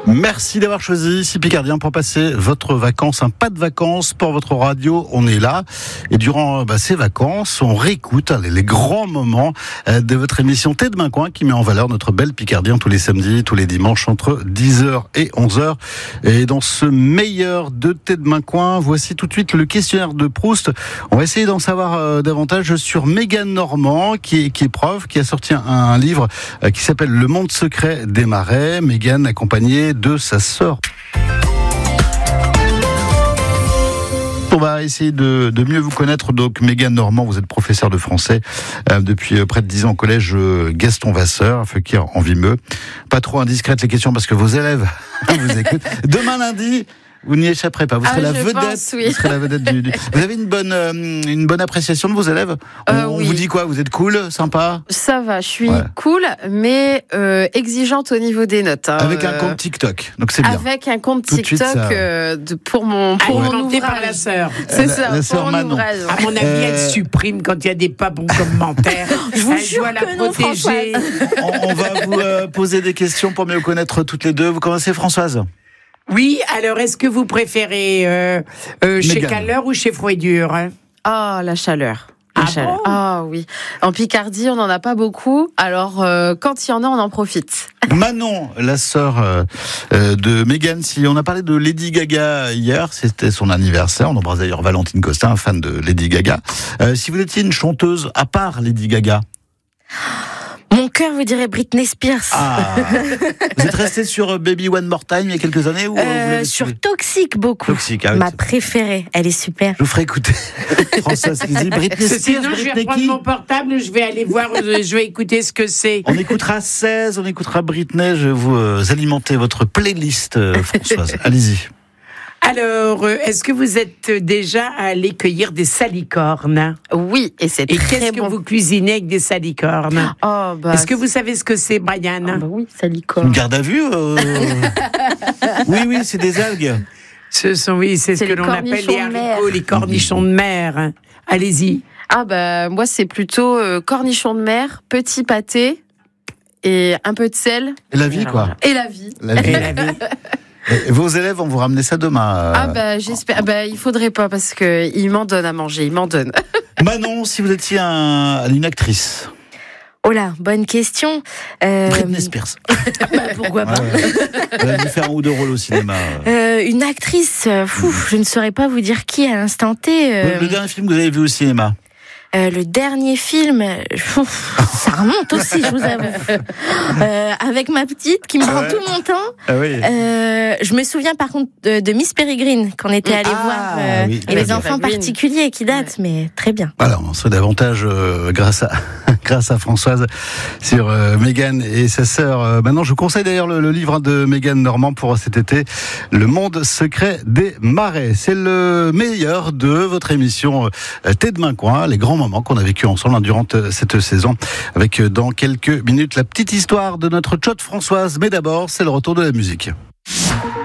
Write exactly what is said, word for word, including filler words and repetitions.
Merci d'avoir choisi Ici Picardien pour passer votre vacances, un pas de vacances pour votre radio. On est là et durant bah, ces vacances, on réécoute les, les grands moments de votre émission Thé de Mincoin qui met en valeur notre belle Picardien tous les samedis, tous les dimanches entre dix heures et onze heures. Et dans ce meilleur de Thé de Mincoin, voici tout de suite le questionnaire de Proust. On va essayer d'en savoir euh, davantage sur Mégane Normand qui est, qui est prof, qui a sorti un, un livre euh, qui s'appelle Le monde secret des marais. Mégane accompagnée de sa sœur. On va essayer de, de mieux vous connaître. Donc, Mégane Normand, vous êtes professeur de français euh, depuis près de dix ans au collège Gaston Vasseur, à Feuquières en Vimeux. Pas trop indiscrètes les questions parce que vos élèves vous écoutent. Demain lundi, vous n'y échapperez pas. Vous serez, ah, la, vedette, pense, oui. vous serez la vedette du, du... Vous avez une bonne, euh, une bonne appréciation de vos élèves. On, euh, on oui. vous dit quoi? Vous êtes cool, sympa? Ça va, je suis ouais. cool, mais euh, exigeante au niveau des notes. Hein. Avec euh, un compte TikTok, donc c'est bien. Avec un compte Tout TikTok suite, ça... euh, de, pour mon, pour mon ouvrage. par la sœur. C'est la, ça, la pour sœur mon Manon. ouvrage. À mon avis, Euh... elle supprime quand il y a des pas bons commentaires. Je vous elle jure doit la que non, protéger. on, on va vous euh, poser des questions pour mieux connaître toutes les deux. Vous commencez, Françoise? Oui, alors est-ce que vous préférez euh, euh, chez Mégane. Chaleur ou chez Froidure? Ah, la chaleur. La Ah chaleur. bon Ah oui. En Picardie, on n'en a pas beaucoup. Alors, euh, quand il y en a, on en profite. Manon, la sœur euh, euh, de Mégane, si on a parlé de Lady Gaga hier, c'était son anniversaire. On embrasse d'ailleurs Valentine Costa, un fan de Lady Gaga. Euh, si vous étiez une chanteuse à part Lady Gaga. Mon cœur vous dirait Britney Spears. Ah. Vous êtes resté sur Baby One More Time il y a quelques années ou euh, vous l'avez Sur suivi? Toxic, beaucoup. Toxic, ah oui, Ma c'est... préférée, elle est super. Je vous ferai écouter. Françoise qui dit Britney Spears. Sinon, je vais Britney prendre qui mon portable, je vais aller voir, je vais écouter ce que c'est. On écoutera seize, on écoutera Britney. Je vais vous euh, alimenter votre playlist, euh, Françoise. Allez-y. Alors, euh, est-ce que vous êtes déjà allé cueillir des salicornes? Oui, et c'est Et très qu'est-ce bon. que vous cuisinez avec des salicornes? Oh, bah, Est-ce que vous savez ce que c'est, Brian? Ah, bah oui, ça licorne. Une garde à vue euh... Oui, oui, c'est des algues. Ce sont, oui, c'est, C'est ce que les l'on appelle cornichons les de mer. haricots, les cornichons de mer. Allez-y. Ah bah moi c'est plutôt euh, cornichons de mer, petit pâté et un peu de sel. Et la vie, quoi. Et la vie. La vie. Et la vie. Et vos élèves vont vous ramener ça demain. euh... Ah bah j'espère. Ah bah il faudrait pas parce que ils m'en donnent à manger, ils m'en donnent. Manon, si vous étiez un... une actrice. Oh là, bonne question. Euh, Britney Spears. bah, pourquoi pas. Ouais, ouais. Elle a dû faire un ou deux rôles au cinéma. Euh, une actrice, euh, fou, je ne saurais pas vous dire qui à l'instant T. euh, Le, le dernier film que vous avez vu au cinéma? Euh, le dernier film, ouf, ça remonte aussi, je vous avoue. Euh, avec ma petite qui me prend Ouais. tout mon temps. Ah oui. Euh, je me souviens par contre de, de Miss Peregrine qu'on était allé Ah, voir. euh, oui, et très les bien. enfants particuliers qui datent, mais très bien. Voilà, on serait davantage euh, grâce à grâce à Françoise sur euh, Mégane et sa sœur. Euh, maintenant, je vous conseille d'ailleurs le, le livre de Mégane Normand pour cet été, Le monde secret des marais. C'est le meilleur de votre émission euh, Thé de Mincoin, les grands moments qu'on a vécu ensemble hein, durant euh, cette saison. Avec euh, dans quelques minutes la petite histoire de notre tchotte Françoise. Mais d'abord, c'est le retour de la musique.